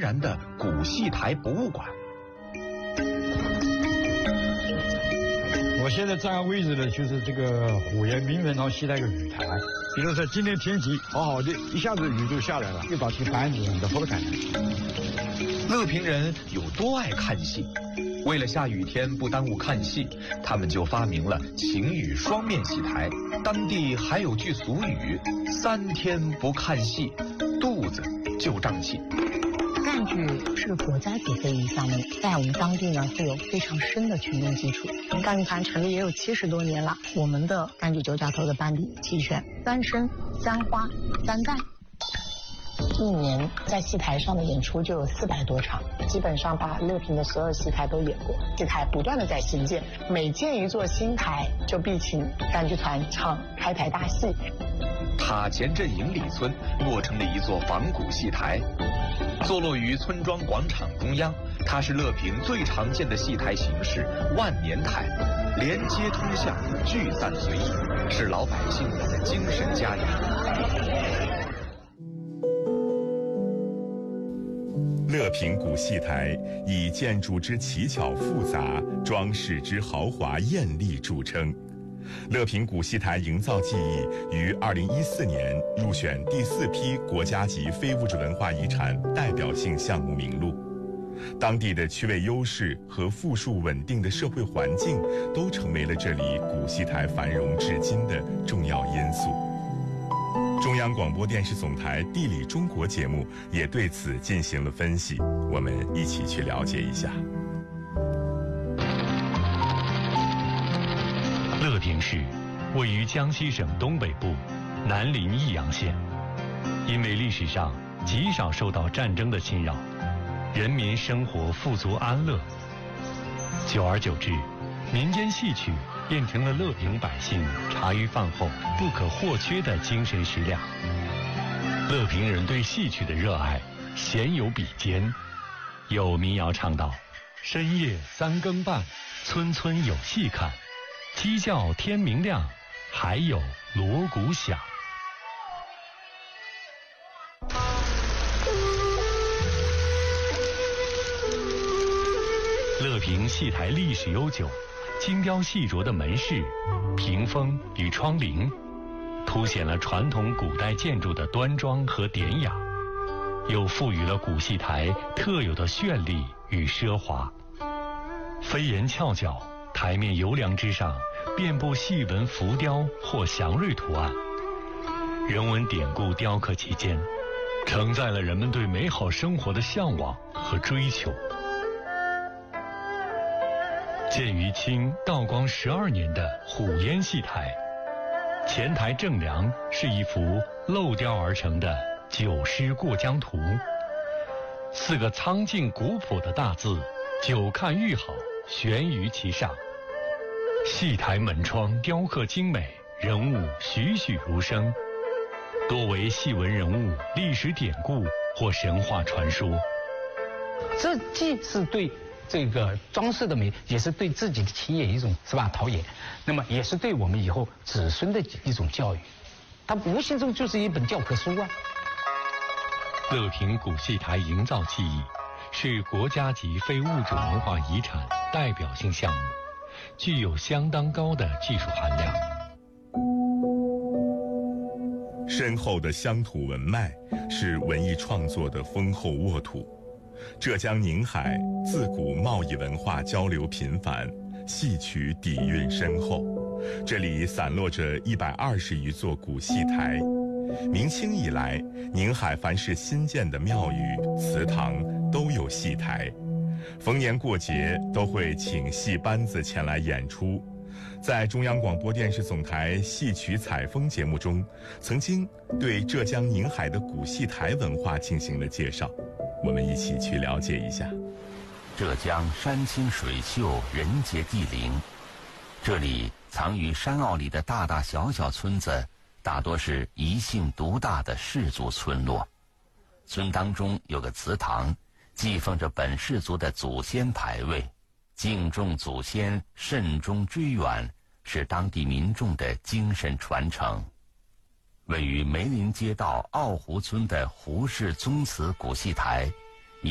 然的古戏台博物馆。 我现在站的位置呢，就是这个虎岩名人堂戏台一个雨台。比如说今天天气好的，一下子雨就下来了，就把这个板子的好看。 乐平人有多爱看戏？为了下雨天不耽误看戏，他们就发明了晴雨双面戏台。当地还有句俗语：3天不看戏，肚子就胀气。 赣剧是个国家级非遗项目，在我们当地呢是有非常深的群众基础。我们赣剧团成立也有70多年了，我们的赣剧九角头的班底齐全，3生、3花、3旦。一年在戏台上的演出就有400多场，基本上把乐平的所有戏台都演过。戏台不断的在新建，每建一座新台就必请赣剧团唱开台大戏。 塔前镇营里村落成了一座仿古戏台，坐落于村庄广场中央。它是乐平最常见的戏台形式——万年台，连接通向，聚散随意，是老百姓的精神家园。 乐平古戏台以建筑之奇巧复杂、装饰之豪华艳丽著称。乐平古戏台营造技艺于2014年入选第4批国家级非物质文化遗产代表性项目名录。当地的区位优势和富庶稳定的社会环境都成为了这里古戏台繁荣至今的重要因素。中央广播电视总台地理中国节目也对此进行了分析，我们一起去了解一下。 乐平市位于江西省东北部，南临益阳县。因为历史上极少受到战争的侵扰，人民生活富足安乐。久而久之，民间戏曲变成了乐平百姓茶余饭后不可或缺的精神食粮。乐平人对戏曲的热爱鲜有比肩。有民谣唱道：深夜3更半，村村有戏看，鸡叫天明亮，还有锣鼓响。乐平戏台历史悠久，精雕细琢的门市、屏风与窗棂，凸显了传统古代建筑的端庄和典雅，又赋予了古戏台特有的绚丽与奢华。飞檐翘角，台面游梁之上遍布细纹浮雕或祥瑞图案，人文典故雕刻其间，承载了人们对美好生活的向往和追求。建于清道光12年的虎烟戏台，前台正梁是一幅镂雕而成的九师过江图，4个苍劲古朴的大字“久看愈好”悬于其上。戏台门窗雕刻精美，人物栩栩如生，多为戏文人物、历史典故或神话传说。 这既是对这个装饰的美，也是对自己的企业一种陶冶，那么也是对我们以后子孙的一种教育，它无形中就是一本教科书啊。 乐平古戏台营造技艺是国家级非物质文化遗产代表性项目，具有相当高的技术含量。 深厚的乡土文脉是文艺创作的丰厚沃土。浙江宁海自古贸易文化交流频繁，戏曲底蕴深厚，这里散落着120余座古戏台。明清以来，宁海凡是新建的庙宇、祠堂都有戏台，逢年过节都会请戏班子前来演出。在中央广播电视总台戏曲采风节目中，曾经对浙江宁海的古戏台文化进行了介绍，我们一起去了解一下。 浙江山清水秀，人杰地灵，这里藏于山坳里的大大小小村子，大多是一姓独大的氏族村落。村当中有个祠堂，祭奉着本氏族的祖先牌位，敬重祖先，慎终追远，是当地民众的精神传承。位于梅林街道奥湖村的胡氏宗祠古戏台，